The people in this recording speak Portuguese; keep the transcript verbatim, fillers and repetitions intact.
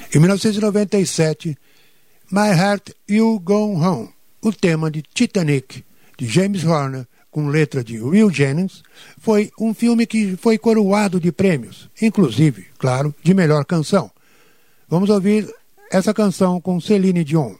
Em mil novecentos e noventa e sete, My Heart You Gone Home, o tema de Titanic, de James Horner, com letra de Will Jennings, foi um filme que foi coroado de prêmios, inclusive, claro, de melhor canção. Vamos ouvir essa canção com Celine Dion.